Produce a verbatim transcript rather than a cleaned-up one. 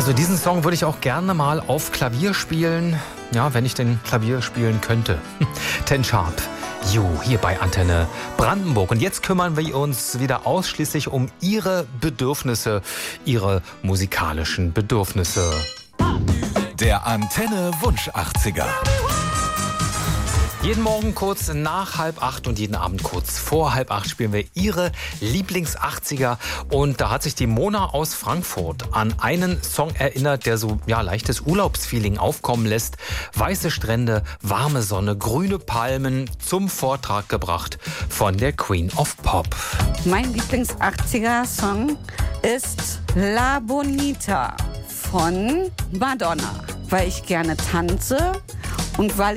Also diesen Song würde ich auch gerne mal auf Klavier spielen. Ja, wenn ich denn Klavier spielen könnte. Ten Sharp. You, hier bei Antenne Brandenburg. Und jetzt kümmern wir uns wieder ausschließlich um Ihre Bedürfnisse, Ihre musikalischen Bedürfnisse. Der Antenne Wunsch achtziger. Jeden Morgen kurz nach halb acht und jeden Abend kurz vor halb acht spielen wir Ihre Lieblings-achtziger. Und da hat sich die Mona aus Frankfurt an einen Song erinnert, der so ja leichtes Urlaubsfeeling aufkommen lässt. Weiße Strände, warme Sonne, grüne Palmen zum Vortrag gebracht von der Queen of Pop. Mein Lieblings-achtziger-Song ist La Bonita von Madonna, weil ich gerne tanze und weil